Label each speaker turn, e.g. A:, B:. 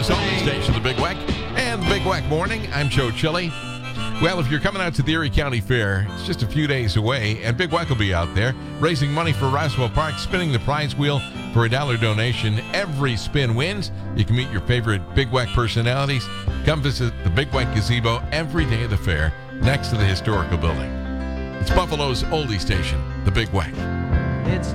A: Only station, the Big Wack, and the Big Wack Morning. I'm Joe Chili. Well, if you're coming out to the Erie County Fair, it's just a few days away, and Big Wack will be out there raising money for Roswell Park, spinning the prize wheel for a $1 donation. Every spin wins. You can meet your favorite Big Wack personalities. Come visit the Big Wack Gazebo every day of the fair next to the historical building. It's Buffalo's oldie station, the Big Wack.